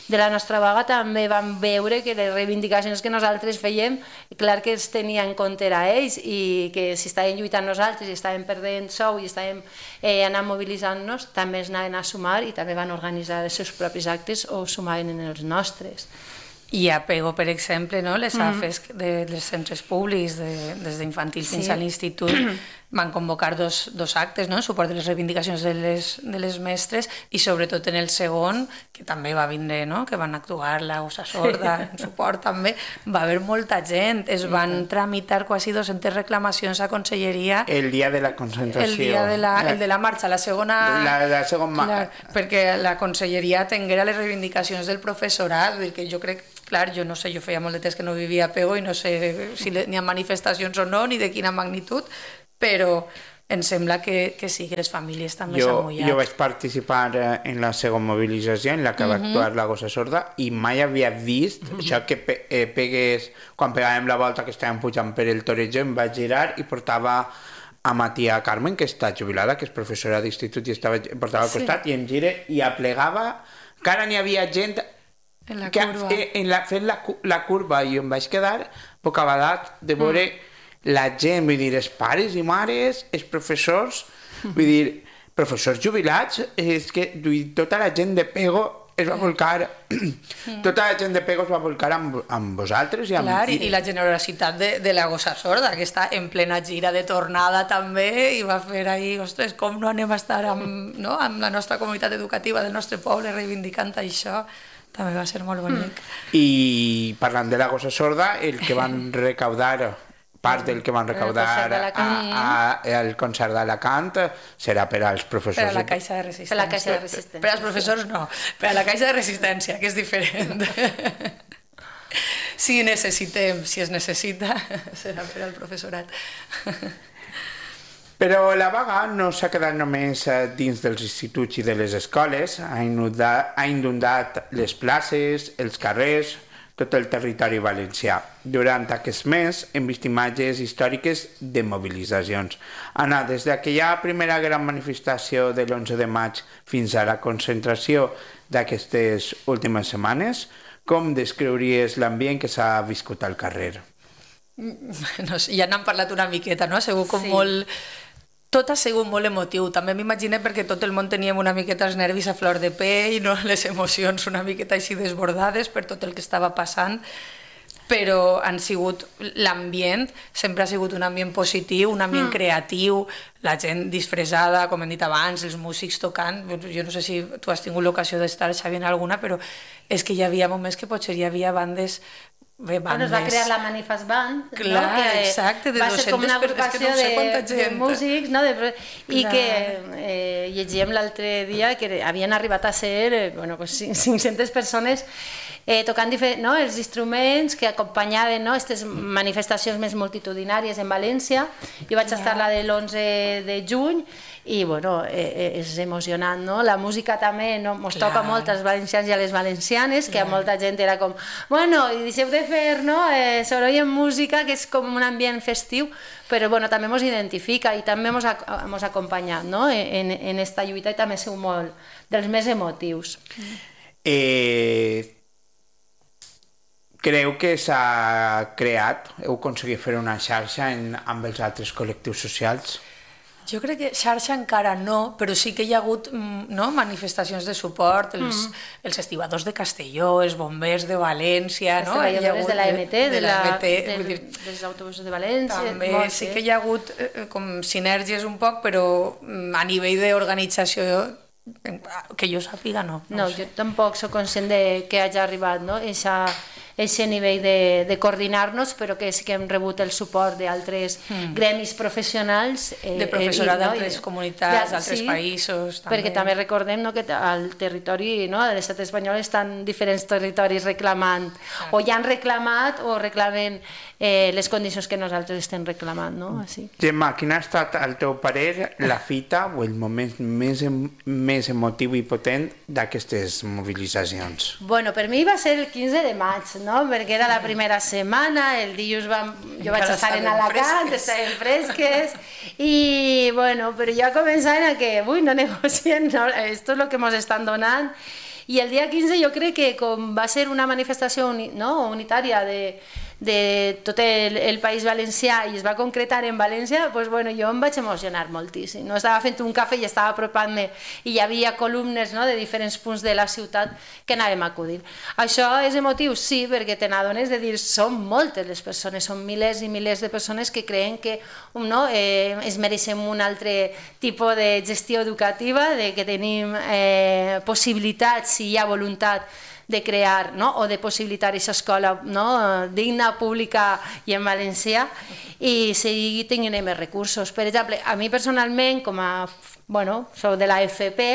de la nostra vaga també van veure que les reivindicacions que nosaltres fèiem, clar que es tenia en compte a ells i que si estàvem lluitant nosaltres i estàvem perdent sou i estàvem eh, anant mobilitzant-nos, també es anaven a sumar i també van organitzar els seus propis actes o sumaven en els nostres.
I a Pego, per exemple, no? les A F Es de, dels centres públics, de, des d'infantil fins
Sí.
a l'institut, van convocar dos, dos actes no? en suport de les reivindicacions de les, de les mestres i sobretot en el segon, que també va vindre, no? que van actuar la Osa Sorda, en suport també, va haver molta gent, es van tramitar quasi dues-centes reclamacions a Conselleria
El dia de la concentració.
el dia de la, el de la marxa, la segona...
La, la segona...
Clar, perquè la Conselleria atenguera les reivindicacions del professorat, vull dir que jo crec, clar, jo no sé, jo feia molt de temps que no vivia a Pego i no sé si n'hi ha manifestacions o no, ni de quina magnitud, però em sembla que, que sí, que les famílies també s'han
Jo,
mullat.
jo vaig participar eh, en la segona mobilització en la que va actuar la Gossa Sorda i mai havia vist això que pe eh, pegués, quan pegàvem la volta que estàvem pujant per el Torejo, em vaig girar i portava a ma tia Carmen, que està jubilada, que és professora d'institut i estava, portava al costat, sí. i em gire i aplegava, que ara n'hi havia gent
En la
que,
curva.
eh, en la, fent la, la curva, i em vaig quedar bocabadat de veure mm. la gent, vull dir, els pares i mares, els professors, vull dir, professors jubilats, és que vull dir, tota la gent de Pego es va volcar, mm. tota la gent de Pego es va volcar amb, amb vosaltres i amb...
Clar, i, i la generositat de, de la Gossa Sorda, que està en plena gira de tornada també, i va fer ahir, ostres, com no anem a estar amb, no, amb la nostra comunitat educativa del nostre poble reivindicant això, també va ser molt bonic.
Mm. I parlant de la Gossa Sorda, el que van recaudar, part del que van recaudar al concert d'Alacant serà per als professors.
Per a la Caixa de Resistència.
Per a la Caixa de Resistència.
Per als professors no, per a la Caixa de Resistència, que és diferent. Si necessitem, si es necessita, serà per al professorat.
Però la vaga no s'ha quedat només dins dels instituts i de les escoles, ha inundat, ha inundat les places, els carrers, tot el territori valencià. Durant aquest mes hem vist imatges històriques de mobilitzacions. Anna, des d'aquella primera gran manifestació de l'onze de maig fins a la concentració d'aquestes últimes setmanes, com descriuries l'ambient que s'ha viscut al carrer?
No sé, ja n'han parlat una miqueta, no? Ha sigut com
Sí.
molt... Tot ha sigut molt emotiu, també m'imagino perquè tot el món teníem una miqueta els nervis a flor de pell, no? Les emocions una miqueta així desbordades per tot el que estava passant, però han sigut, l'ambient sempre ha sigut un ambient positiu, un ambient mm. creatiu, la gent disfressada, com hem dit abans, els músics tocant, jo no sé si tu has tingut l'ocasió d'estar, Xavi, en alguna, però és que hi havia moments que potser hi havia bandes. Bé,
bueno, es va crear la Manifest Band,
clar,
no? Que
exacte, de
va ser com una agrupació
no sé
de, de músics, no? de, i
clar.
que eh, llegíem l'altre dia que havien arribat a ser eh, bueno, pues, cinc-centes persones eh, tocant no? els instruments que acompanyaven no? aquestes manifestacions més multitudinàries en València. Jo vaig estar la de l'onze de juny i bueno, eh, és emocionant, no? La música també no? Mos toca molt als valencians i a les valencianes, que a molta gent era com, bueno, i deixeu de fer no? eh, soroll en música, que és com un ambient festiu, però bueno, també mos identifica i també mos ha, mos ha acompanyat no? en, en esta lluita i també ha sigut molt dels més emotius.
Eh, creu que s'ha creat, heu aconseguit fer una xarxa en, amb els altres col·lectius socials?
Jo crec que xarxa encara no, però sí que hi ha hagut no, manifestacions de suport, els, mm. els estibadors de Castelló, els bombers de València...
Les
no?
treballadores de la M T, de, de la, M T,
del,
dir, dels autobusos de València...
També
molt,
sí que hi ha hagut eh, com sinergies un poc, però a nivell d'organització que jo sàpiga no.
No, no jo tampoc soc conscient de que hagi arribat no? Eixa... aquest nivell de, de coordinar-nos, però que sí que hem rebut el suport d'altres mm. gremis professionals. Eh,
de professorat
no?
d'altres comunitats, d'altres sí, països. També.
Perquè també recordem no, que al territori no, de l'estat espanyol estan diferents territoris reclamant, ah. o ja han reclamat o reclamen eh, les condicions que nosaltres estem reclamant. No? Així.
Gemma, quina ha estat, al teu parer, la fita o el moment més, més emotiu i potent d'aquestes mobilitzacions?
Bueno, per mi va ser el quinze de maig, no? Perquè era la primera setmana, el dilluns vam, jo vaig estar en Alacant, estaven fresques, i bueno, però ja començaven a que, ui, no negocien, no, esto és el que ens estan donant, I el dia quinze jo crec que com va ser una manifestació uni, no, unitària de, de tot el, el País Valencià i es va concretar en València, doncs, bueno, jo em vaig emocionar moltíssim. No? Estava fent un cafè i estava apropant-me i hi havia columnes, no, de diferents punts de la ciutat que anàvem a acudir. Això és emotiu? Sí, perquè te n'adones de dir són moltes les persones, són milers i milers de persones que creen que no, eh, es mereixem un altre tipus de gestió educativa, de que tenim eh, possibilitats, si hi ha voluntat, de crear, no? O de possibilitar aquesta escola, no? Digna, pública i en valencià, i seguir tenint més recursos. Per exemple, a mi personalment, com a bueno, soc de la F P,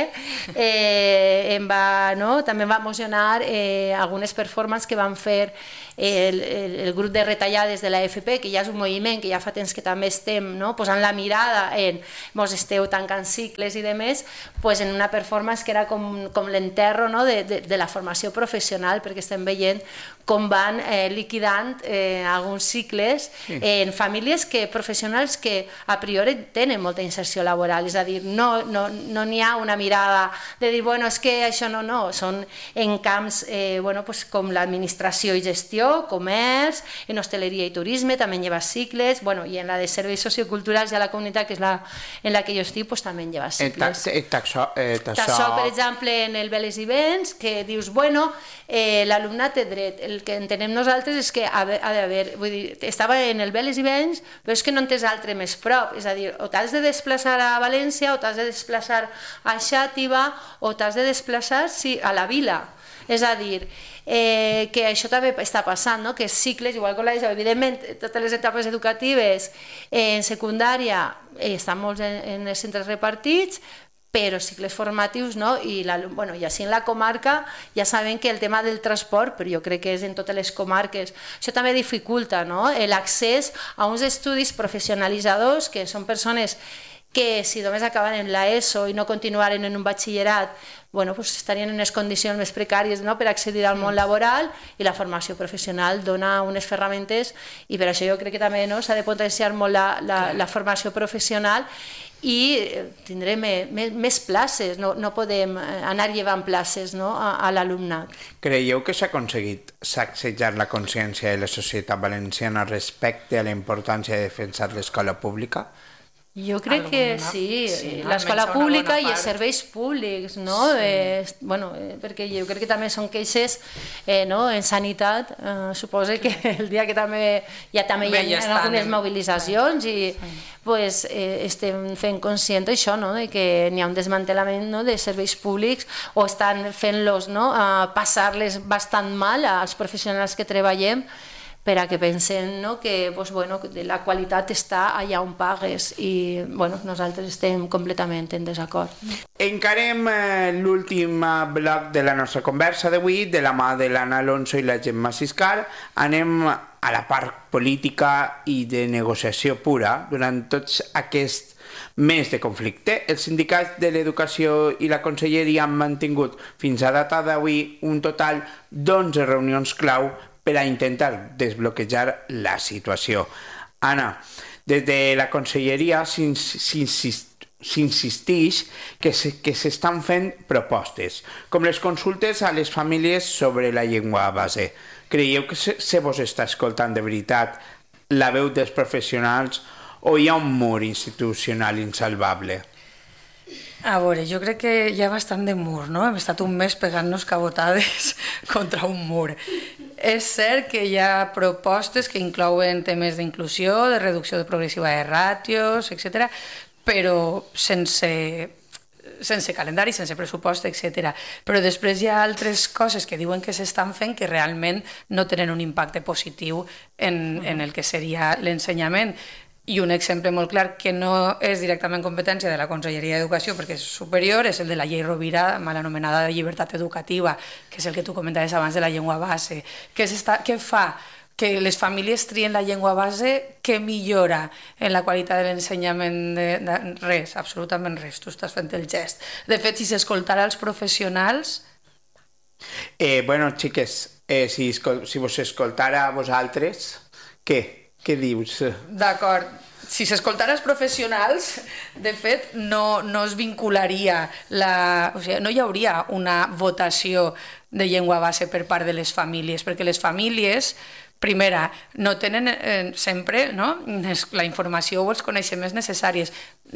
eh, em va, no? També em va emocionar eh, algunes performances que van fer el, el, el grup de retallades de la F P, que ja és un moviment que ja fa temps que també estem, no? Posant la mirada en mos esteu tancant cicles i demés, pues en una performance que era com, com l'enterro, no? de, de, de la formació professional, perquè estem veient com van eh, liquidant eh, alguns cicles eh, en famílies que, professionals que a priori tenen molta inserció laboral, és a dir, no no no n'hi ha una mirada de dir, bueno, és que això no, no, són en camps eh, bueno, pues, com l'administració i gestió, comerç, en hosteleria i turisme, també en lleva cicles, bueno, i en la de serveis socioculturals i a la comunitat, que és la en la que jo estic, pues, també en lleva cicles.
Taxó,
per exemple, en el Veles i Vents, que dius, bueno, eh, l'alumnat té dret, el que entenem nosaltres és que ha d'haver, vull dir, estava en el Veles i Vents, però és que no en tens altre més prop, és a dir, o t'has de desplaçar a València, o t'has de desplaçar a Xàtiva, o t'has de desplaçar sí, a la vila. És a dir, eh, que això també està passant, no? Que els cicles, igual que l'ESO, evidentment, totes les etapes educatives eh, en secundària eh, estan molts en, en els centres repartits, però cicles formatius no, i, la, bueno, i així en la comarca ja saben que el tema del transport, però jo crec que és en totes les comarques, això també dificulta no? L'accés a uns estudis professionalitzadors, que són persones que si només acaben en l'ESO i no continuaren en un batxillerat, bueno, pues estarien en unes condicions més precàries no? Per accedir al món laboral, i la formació professional dona unes ferramentes, i per això jo crec que també no? S'ha de potenciar molt la, la, la formació professional i tindrem més, més places, no, no podem anar llevant places no? a, a l'alumnat.
Creieu que s'ha aconseguit sacsejar la consciència de la societat valenciana respecte a la importància de defensar l'escola pública?
Jo crec que sí, sí l'escola pública i els serveis públics, no? Sí. Eh, bueno, eh, perquè jo crec que també són queixes eh, no? En sanitat, eh, suposo que el dia que també ja també hi ha, hi ha algunes mobilitzacions i sí. Pues, eh, estem fent conscient d'això, no? De que n'hi ha un desmantellament no? De serveis públics o estan fent-los no? A passar-les bastant mal als professionals que treballem, per a que pensen no, que pues, bueno, la qualitat està allà on pagues i bueno, nosaltres estem completament en desacord.
Encarem eh, l'últim bloc de la nostra conversa d'avui de la mà de l'Anna Alonso i la Gemma Siscar. Anem a la part política i de negociació pura. Durant tots aquest mes de conflicte, els sindicats de l'Educació i la Conselleria han mantingut fins a data d'avui un total d'onze reunions clau per a intentar desbloquejar la situació. Anna, des de la Conselleria s'insisteix que s'estan fent propostes, com les consultes a les famílies sobre la llengua base. Creieu que se vos està escoltant de veritat la veu dels professionals o hi ha un mur institucional insalvable?
A veure, jo crec que hi ha bastant de mur, no? Hem estat un mes pegant-nos cabotades contra un mur. És cert que hi ha propostes que inclouen temes d'inclusió, de reducció de progressiva de ràtios, etcètera, però sense, sense calendari, sense pressupost, etcètera. Però després hi ha altres coses que diuen que s'estan fent que realment no tenen un impacte positiu en, en el que seria l'ensenyament. I un exemple molt clar que no és directament competència de la Conselleria d'Educació perquè és superior, és el de la llei Rovira, mal anomenada de llibertat educativa, que és el que tu comentaves abans de la llengua base. Què, què fa que les famílies trien la llengua base? Què millora en la qualitat de l'ensenyament? De, de, res, absolutament res, tu estàs fent el gest. De fet, si s'escoltara els professionals...
Eh, bueno, xiques, eh, si, si vos escoltara a vosaltres, què? Què dius?
D'acord, si s'escoltaren els professionals, de fet, no, no es vincularia, la, o sigui, no hi hauria una votació de llengua base per part de les famílies, perquè les famílies, primera, no tenen eh, sempre no, la informació o els coneixements necessaris,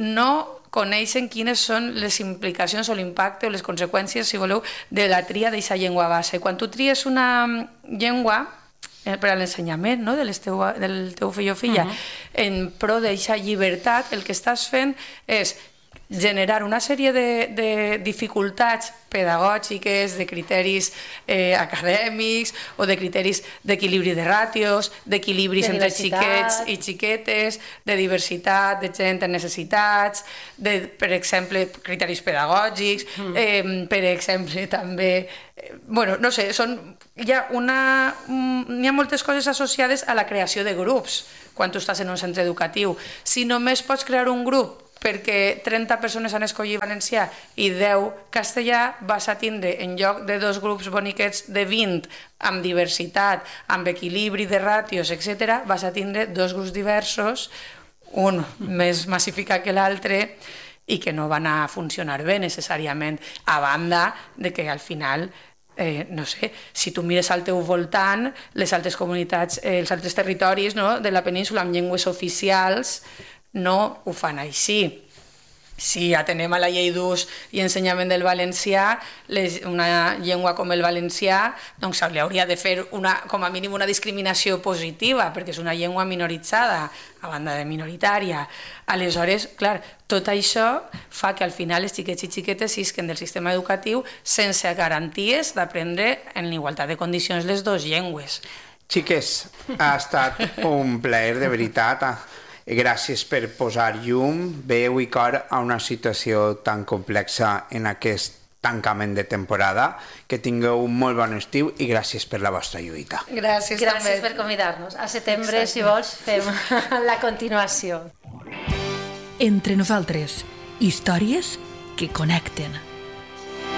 no coneixen quines són les implicacions o l'impacte o les conseqüències, si voleu, de la tria d'aquesta llengua base. Quan tu tries una llengua eh, per a l'ensenyament no, del teu, del teu fill o filla, uh-huh. en pro d'aquesta llibertat, el que estàs fent és generar una sèrie de, de dificultats pedagògiques, de criteris eh, acadèmics o de criteris d'equilibri de ràtios, d'equilibris entre xiquets i xiquetes, de diversitat, de gent amb necessitats, de, per exemple, criteris pedagògics, mm. eh, per exemple, també... Eh, bueno, no sé, són, hi ha una... Hi ha moltes coses associades a la creació de grups quan tu estàs en un centre educatiu. Si només pots crear un grup perquè trenta persones han escollit valencià i deu castellà, vas a tindre, en lloc de dos grups boniquets de vint, amb diversitat, amb equilibri de ràtios, etcètera, vas a tindre dos grups diversos, un més massificat que l'altre, i que no van a funcionar bé necessàriament, a banda de que al final... Eh, no sé, si tu mires al teu voltant, les altres comunitats, eh, els altres territoris no, de la península amb llengües oficials, no ho fan així. Si atenem a la llei d'ús i ensenyament del valencià, les, una llengua com el valencià, doncs se li hauria de fer una, com a mínim una discriminació positiva, perquè és una llengua minoritzada, a banda de minoritària. Aleshores, clar, tot això fa que al final els xiquets i xiquetes isquen del sistema educatiu sense garanties d'aprendre en igualtat de condicions les dues llengües.
Xiques, ha estat un plaer, de veritat. Gràcies per posar llum, veu i cor a una situació tan complexa en aquest tancament de temporada. Que tingueu un molt bon estiu i gràcies per la vostra lluita.
Gràcies,
gràcies per convidar-nos. A setembre, exacte, si vols, fem la continuació.
Entre nosaltres, històries que connecten.